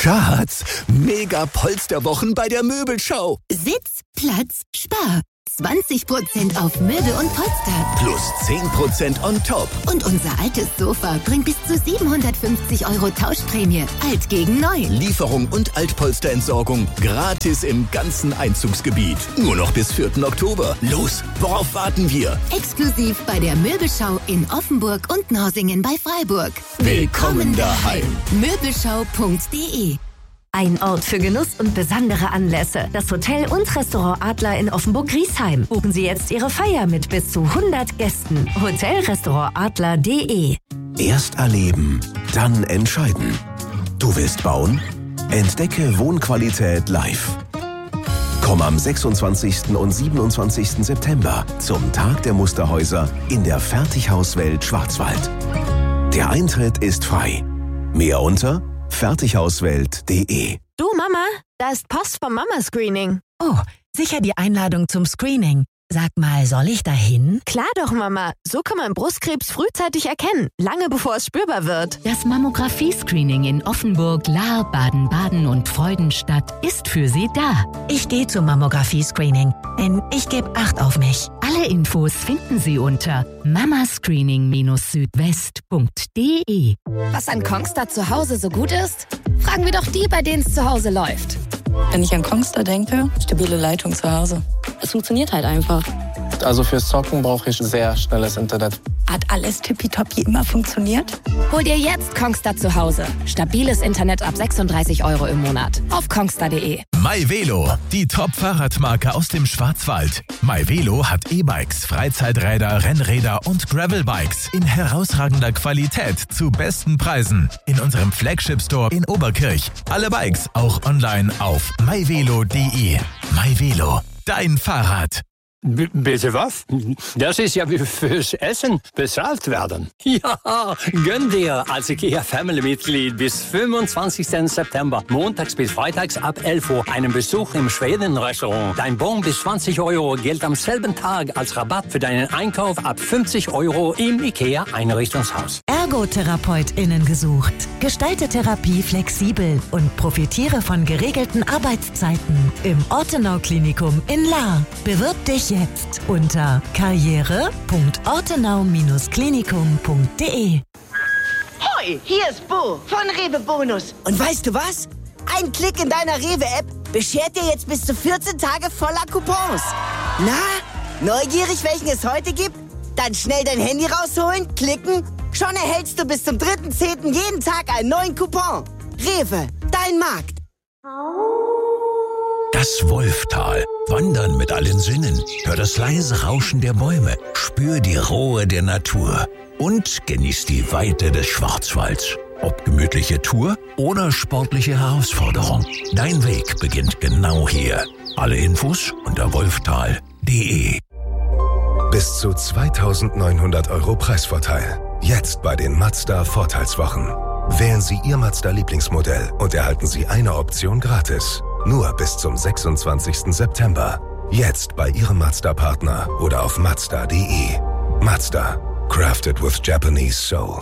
Schatz, mega Polsterwochen bei der Möbelschau. Sitz, Platz, Spar. 20% auf Möbel und Polster. Plus 10% on top. Und unser altes Sofa bringt bis zu 750 € Tauschprämie. Alt gegen neu. Lieferung und Altpolsterentsorgung gratis im ganzen Einzugsgebiet. Nur noch bis 4. Oktober. Los, worauf warten wir? Exklusiv bei der Möbelschau in Offenburg und Norsingen bei Freiburg. Willkommen daheim. Möbelschau.de. Ein Ort für Genuss und besondere Anlässe. Das Hotel und Restaurant Adler in Offenburg-Griesheim. Buchen Sie jetzt Ihre Feier mit bis zu 100 Gästen. Hotelrestaurantadler.de. Erst erleben, dann entscheiden. Du willst bauen? Entdecke Wohnqualität live. Komm am 26. und 27. September zum Tag der Musterhäuser in der Fertighauswelt Schwarzwald. Der Eintritt ist frei. Mehr unter fertighauswelt.de. Du Mama, da ist Post vom Mama-Screening. Oh, sicher die Einladung zum Screening. Sag mal, soll ich da hin? Klar doch, Mama. So kann man Brustkrebs frühzeitig erkennen, lange bevor es spürbar wird. Das Mammographie-Screening in Offenburg, Lahr, Baden-Baden und Freudenstadt ist für Sie da. Ich gehe zum Mammographie-Screening, denn ich gebe Acht auf mich. Alle Infos finden Sie unter mamascreening-südwest.de. Was an Kongstar zu Hause so gut ist? Fragen wir doch die, bei denen es zu Hause läuft. Wenn ich an Kongstar denke, stabile Leitung zu Hause. Es funktioniert halt einfach. Also fürs Zocken brauche ich sehr schnelles Internet. Hat alles tippitoppi immer funktioniert? Hol dir jetzt Kongstar zu Hause. Stabiles Internet ab 36 € im Monat. Auf kongstar.de. MyVelo, die Top-Fahrradmarke aus dem Schwarzwald. MyVelo hat E-Bikes, Freizeiträder, Rennräder und Gravelbikes in herausragender Qualität zu besten Preisen. In unserem Flagship-Store in Oberkirch. Alle Bikes auch online auf myvelo.de. MyVelo, dein Fahrrad. Bitte was? Das ist ja wie fürs Essen bezahlt werden. Ja, gönn dir als IKEA-Family-Mitglied bis 25. September, montags bis freitags ab 11 Uhr, einen Besuch im Schweden-Restaurant. Dein Bon bis 20 € gilt am selben Tag als Rabatt für deinen Einkauf ab 50 € im IKEA-Einrichtungshaus. ErgotherapeutInnen gesucht. Gestalte Therapie flexibel und profitiere von geregelten Arbeitszeiten im Ortenau-Klinikum in Lahr. Bewirb dich jetzt unter karriere.ortenau-klinikum.de. Hoi, hier ist Bo von Rewe Bonus. Und weißt du was? Ein Klick in deiner Rewe-App beschert dir jetzt bis zu 14 Tage voller Coupons. Na, neugierig, welchen es heute gibt? Dann schnell dein Handy rausholen, klicken. Schon erhältst du bis zum 3.10. jeden Tag einen neuen Coupon. Rewe, dein Markt. Das Wolftal. Wandern mit allen Sinnen. Hör das leise Rauschen der Bäume. Spür die Ruhe der Natur. Und genieß die Weite des Schwarzwalds. Ob gemütliche Tour oder sportliche Herausforderung. Dein Weg beginnt genau hier. Alle Infos unter wolftal.de. Bis zu 2.900 € Preisvorteil. Jetzt bei den Mazda Vorteilswochen. Wählen Sie Ihr Mazda-Lieblingsmodell und erhalten Sie eine Option gratis. Nur bis zum 26. September. Jetzt bei Ihrem Mazda-Partner oder auf Mazda.de. Mazda. Crafted with Japanese Soul.